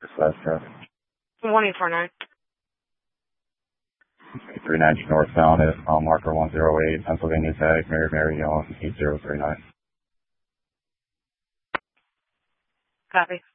Slash traffic. 1849. 39 northbound at mile marker 108, Pennsylvania tag, Mary Young, 8039. Copy.